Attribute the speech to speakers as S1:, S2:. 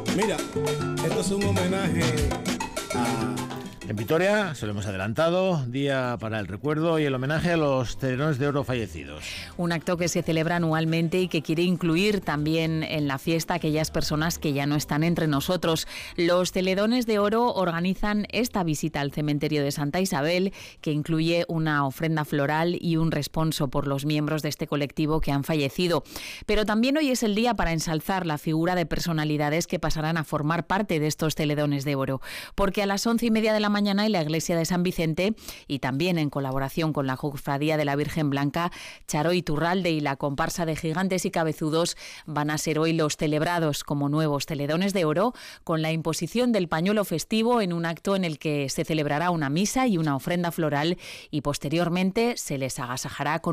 S1: Mira, esto es un homenaje a...
S2: En Vitoria, se lo hemos adelantado, día para el recuerdo y el homenaje a los Teledones de Oro fallecidos.
S3: Un acto que se celebra anualmente y que quiere incluir también en la fiesta a aquellas personas que ya no están entre nosotros. Los Teledones de Oro organizan esta visita al cementerio de Santa Isabel, que incluye una ofrenda floral y un responso por los miembros de este colectivo que han fallecido. Pero también hoy es el día para ensalzar la figura de personalidades que pasarán a formar parte de estos Teledones de Oro, porque a las 11:30 de la mañana en la iglesia de San Vicente, y también en colaboración con la Cofradía de la Virgen Blanca, Charo Iturralde y la comparsa de Gigantes y Cabezudos van a ser hoy los celebrados como nuevos Teledones de Oro, con la imposición del pañuelo festivo en un acto en el que se celebrará una misa y una ofrenda floral, y posteriormente se les agasajará con